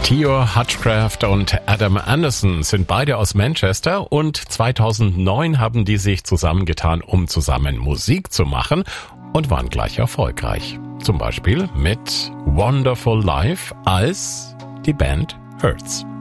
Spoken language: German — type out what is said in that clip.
Theo Hutchcraft und Adam Anderson sind beide aus Manchester und 2009 haben die sich zusammengetan, um zusammen Musik zu machen und waren gleich erfolgreich. Zum Beispiel mit Wonderful Life als die Band Hurts.